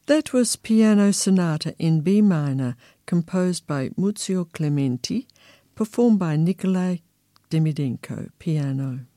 That was Piano Sonata in B minor, composed by Muzio Clementi, performed by Nikolai Demidenko, piano.